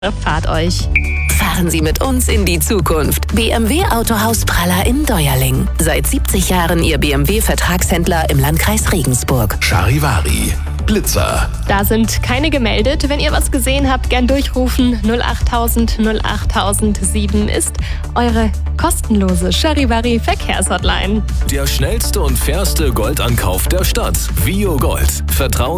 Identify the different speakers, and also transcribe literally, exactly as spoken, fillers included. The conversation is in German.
Speaker 1: Fahrt euch.
Speaker 2: Fahren Sie mit uns in die Zukunft. B M W Autohaus Praller in Deuerling. Seit siebzig Jahren Ihr B M W-Vertragshändler im Landkreis Regensburg.
Speaker 3: Charivari, Blitzer.
Speaker 1: Da sind keine gemeldet. Wenn ihr was gesehen habt, gern durchrufen. null achttausend null achttausendsieben ist eure kostenlose Charivari Verkehrshotline.
Speaker 3: Der schnellste und fairste Goldankauf der Stadt. Vio Gold. Vertrauen